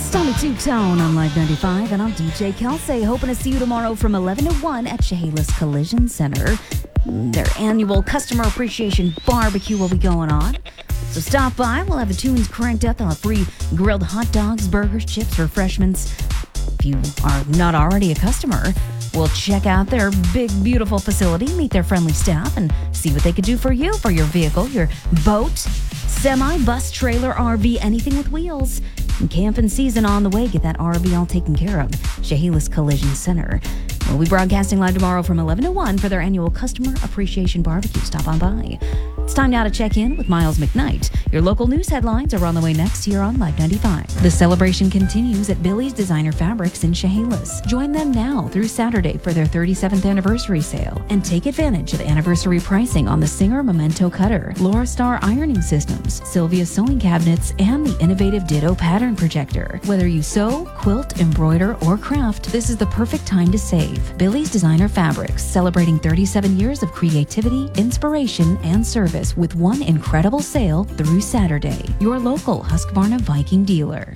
Next on the Two-Tone on Live 95, and I'm DJ Kelsey, hoping to see you tomorrow from 11 to 1 at Chehalis Collision Center. Their annual Customer Appreciation Barbecue will be going on. So stop by. We'll have the tunes cranked up. They'll have free grilled hot dogs, burgers, chips, refreshments. If you are not already a customer, we'll check out their big, beautiful facility, meet their friendly staff, and see what they could do for you, for your vehicle, your boat, semi, bus, trailer, RV, anything with wheels. And camping season on the way. Get that RV all taken care of. Chehalis Collision Center. We'll be broadcasting live tomorrow from 11 to 1 for their annual Customer Appreciation Barbecue. Stop on by. It's time now to check in with Miles McKnight. Your local news headlines are on the way next here on Live 95. The celebration continues at Billy's Designer Fabrics in Chehalis. Join them now through Saturday for their 37th anniversary sale and take advantage of anniversary pricing on the Singer Memento Cutter, Laura Star Ironing Systems, Sylvia Sewing Cabinets, and the innovative Ditto Pattern Projector. Whether you sew, quilt, embroider, or craft, this is the perfect time to save. Billy's Designer Fabrics, celebrating 37 years of creativity, inspiration, and service with one incredible sale through Saturday. Your local Husqvarna Viking dealer.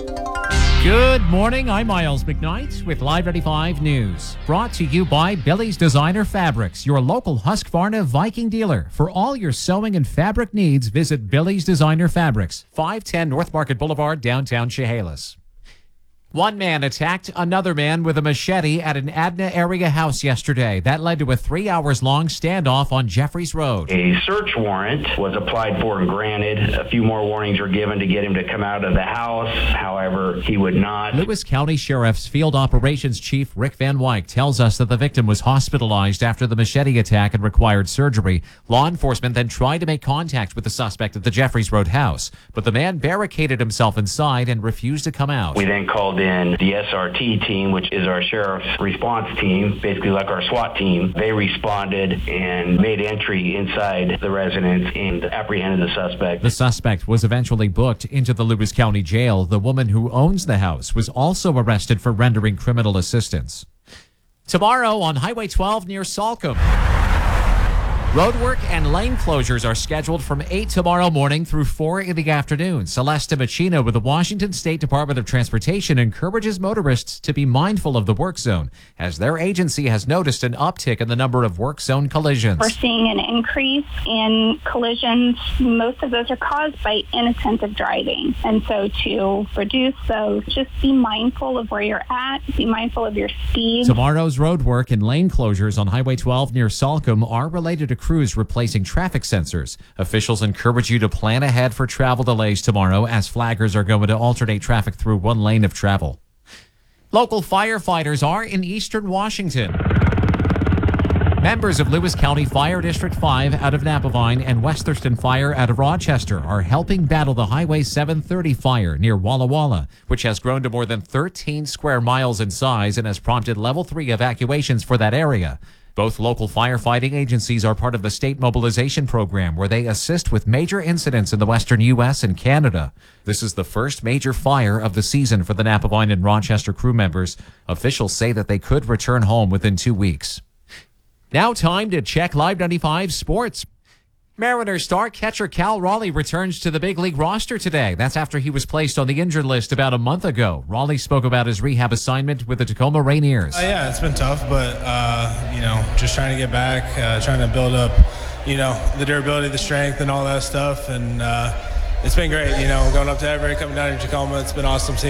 Good morning, I'm Miles McKnight with Live 95 News. Brought to you by Billy's Designer Fabrics, your local Husqvarna Viking dealer. For all your sewing and fabric needs, visit Billy's Designer Fabrics, 510 North Market Boulevard, downtown Chehalis. One man attacked another man with a machete at an Adna area house yesterday. That led to a 3 hours long standoff on Jeffries Road. A search warrant was applied for and granted. A few more warnings were given to get him to come out of the house. However, he would not. Lewis County Sheriff's Field Operations Chief Rick Van Wyk tells us that the victim was hospitalized after the machete attack and required surgery. Law enforcement then tried to make contact with the suspect at the Jeffries Road house, but the man barricaded himself inside and refused to come out. We then called in the SRT team, which is our sheriff's response team, basically like our SWAT team. They responded and made entry inside the residence and apprehended the suspect. The suspect was eventually booked into the Lewis County Jail. The woman who owns the house was also arrested for rendering criminal assistance. Tomorrow on Highway 12 near Salcombe, roadwork and lane closures are scheduled from 8 tomorrow morning through 4 in the afternoon. Celeste Machino with the Washington State Department of Transportation encourages motorists to be mindful of the work zone, as their agency has noticed an uptick in the number of work zone collisions. We're seeing an increase in collisions. Most of those are caused by inattentive driving. And so to reduce those, just be mindful of where you're at, be mindful of your speed. Tomorrow's roadwork and lane closures on Highway 12 near Salcombe are related to crews replacing traffic sensors. Officials encourage you to plan ahead for travel delays tomorrow, as flaggers are going to alternate traffic through one lane of travel. Local firefighters are in eastern Washington. Members of Lewis County Fire District 5 out of Napavine and West Thurston Fire out of Rochester are helping battle the Highway 730 fire near Walla Walla, which has grown to more than 13 square miles in size and has prompted Level 3 evacuations for that area. Both local firefighting agencies are part of the state mobilization program, where they assist with major incidents in the western U.S. and Canada. This is the first major fire of the season for the Napavine and Rochester crew members. Officials say that they could return home within 2 weeks. Now time to check Live 95 Sports. Mariners star catcher Cal Raleigh returns to the big league roster today. That's after he was placed on the injured list about a month ago. Raleigh spoke about his rehab assignment with the Tacoma Rainiers. Yeah, it's been tough, but, just trying to get back, trying to build up, the durability, the strength, and all that stuff. And it's been great, going up to Everett, coming down to Tacoma. It's been awesome seeing